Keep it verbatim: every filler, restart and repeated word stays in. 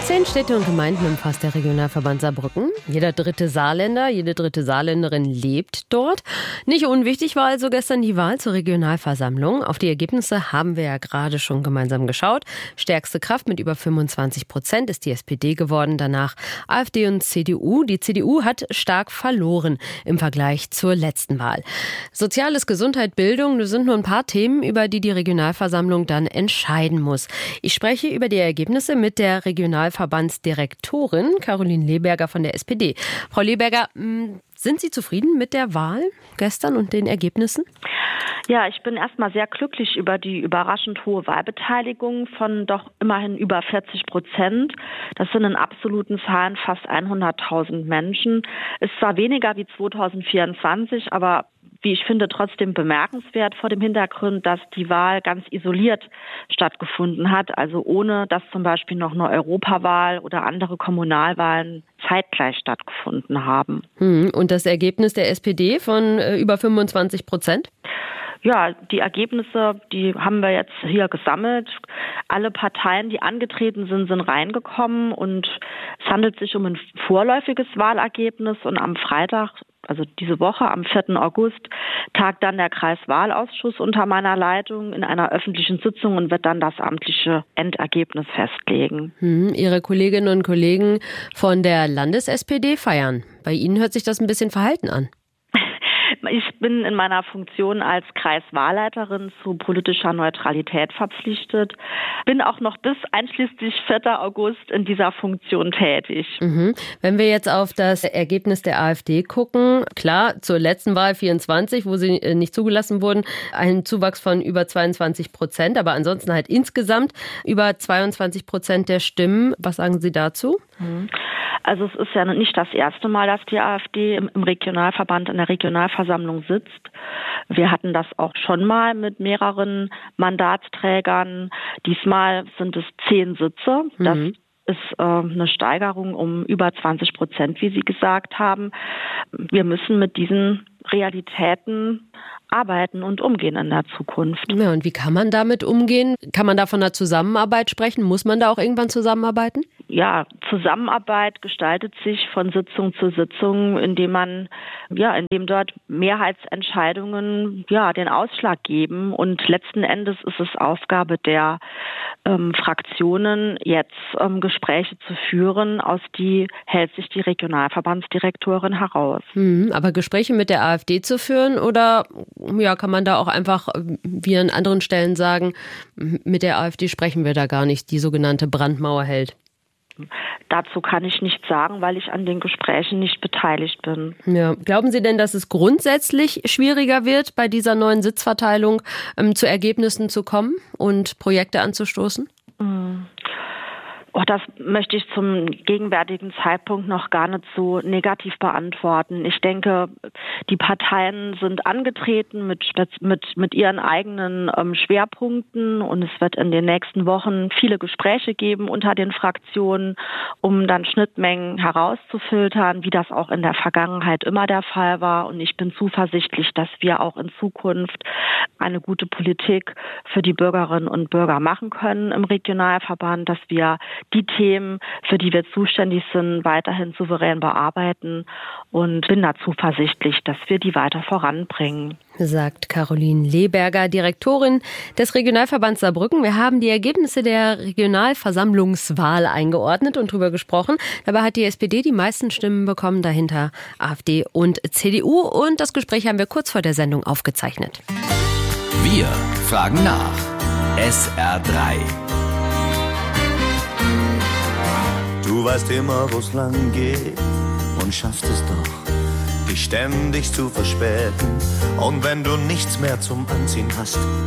Zehn Städte und Gemeinden umfasst der Regionalverband Saarbrücken. Jeder dritte Saarländer, jede dritte Saarländerin lebt dort. Nicht unwichtig war also gestern die Wahl zur Regionalversammlung. Auf die Ergebnisse haben wir ja gerade schon gemeinsam geschaut. Stärkste Kraft mit über fünfundzwanzig Prozent ist die S P D geworden, danach AfD und C D U. Die C D U hat stark verloren im Vergleich zur letzten Wahl. Soziales, Gesundheit, Bildung, das sind nur ein paar Themen, über die die Regionalversammlung dann entscheiden muss. Ich spreche über die Ergebnisse mit der Regionalverbandsdirektorin Caroline Leberger von der S P D. Frau Leberger, sind Sie zufrieden mit der Wahl gestern und den Ergebnissen? Ja, ich bin erstmal sehr glücklich über die überraschend hohe Wahlbeteiligung von doch immerhin über vierzig Prozent. Das sind in absoluten Zahlen fast hunderttausend Menschen. Ist zwar weniger wie zweitausendvierundzwanzig, aber wie ich finde, trotzdem bemerkenswert vor dem Hintergrund, dass die Wahl ganz isoliert stattgefunden hat, also ohne dass zum Beispiel noch eine Europawahl oder andere Kommunalwahlen zeitgleich stattgefunden haben. Hm, und das Ergebnis der S P D von äh, über fünfundzwanzig Prozent? Ja, die Ergebnisse, die haben wir jetzt hier gesammelt. Alle Parteien, die angetreten sind, sind reingekommen und es handelt sich um ein vorläufiges Wahlergebnis und am Freitag, also diese Woche, am vierten August, tagt dann der Kreiswahlausschuss unter meiner Leitung in einer öffentlichen Sitzung und wird dann das amtliche Endergebnis festlegen. Hm, Ihre Kolleginnen und Kollegen von der Landes-S P D feiern. Bei Ihnen hört sich das ein bisschen verhalten an. Ich bin in meiner Funktion als Kreiswahlleiterin zu politischer Neutralität verpflichtet, bin auch noch bis einschließlich vierten August in dieser Funktion tätig. Mhm. Wenn wir jetzt auf das Ergebnis der AfD gucken, klar, zur letzten Wahl vierundzwanzig, wo sie nicht zugelassen wurden, ein Zuwachs von über zweiundzwanzig Prozent, aber ansonsten halt insgesamt über zweiundzwanzig Prozent der Stimmen. Was sagen Sie dazu? Mhm. Also es ist ja nicht das erste Mal, dass die AfD im Regionalverband in der Regionalversammlung sitzt. Wir hatten das auch schon mal mit mehreren Mandatsträgern. Diesmal sind es zehn Sitze. Das mhm. ist äh, eine Steigerung um über zwanzig Prozent, wie Sie gesagt haben. Wir müssen mit diesen Realitäten arbeiten und umgehen in der Zukunft. Ja, und wie kann man damit umgehen? Kann man da von einer Zusammenarbeit sprechen? Muss man da auch irgendwann zusammenarbeiten? Ja, Zusammenarbeit gestaltet sich von Sitzung zu Sitzung, indem man, ja, indem dort Mehrheitsentscheidungen, ja, den Ausschlag geben. Und letzten Endes ist es Aufgabe der ähm, Fraktionen, jetzt ähm, Gespräche zu führen, aus die hält sich die Regionalverbandsdirektorin heraus. Hm, aber Gespräche mit der AfD zu führen oder ja, kann man da auch einfach, wie an anderen Stellen sagen, mit der AfD sprechen wir da gar nicht, die sogenannte Brandmauer hält? Dazu kann ich nichts sagen, weil ich an den Gesprächen nicht beteiligt bin. Ja. Glauben Sie denn, dass es grundsätzlich schwieriger wird, bei dieser neuen Sitzverteilung ähm, zu Ergebnissen zu kommen und Projekte anzustoßen? Mhm. Oh, das möchte ich zum gegenwärtigen Zeitpunkt noch gar nicht so negativ beantworten. Ich denke, die Parteien sind angetreten mit, mit, mit ihren eigenen ähm, Schwerpunkten und es wird in den nächsten Wochen viele Gespräche geben unter den Fraktionen, um dann Schnittmengen herauszufiltern, wie das auch in der Vergangenheit immer der Fall war. Und ich bin zuversichtlich, dass wir auch in Zukunft eine gute Politik für die Bürgerinnen und Bürger machen können im Regionalverband, dass wir die Themen, für die wir zuständig sind, weiterhin souverän bearbeiten und bin da zuversichtlich, dass wir die weiter voranbringen. Sagt Caroline Leberger, Direktorin des Regionalverbands Saarbrücken. Wir haben die Ergebnisse der Regionalversammlungswahl eingeordnet und drüber gesprochen. Dabei hat die S P D die meisten Stimmen bekommen, dahinter AfD und C D U. Und das Gespräch haben wir kurz vor der Sendung aufgezeichnet. Wir fragen nach. S R drei. Du weißt immer, wo's lang geht und schaffst es doch, dich ständig zu verspäten. Und wenn du nichts mehr zum Anziehen hast,